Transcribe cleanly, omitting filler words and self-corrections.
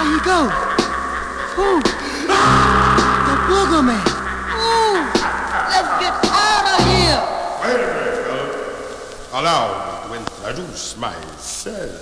he goes. Ooh. The booger man. Ooh. Let's get out of here. Wait a minute, fellas. Allow me to introduce myself.